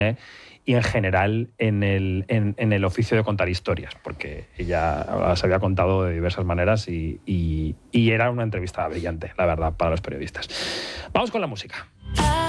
y en general en el oficio de contar historias, porque ella las había contado de diversas maneras y era una entrevista brillante, la verdad, para los periodistas. Vamos con la música.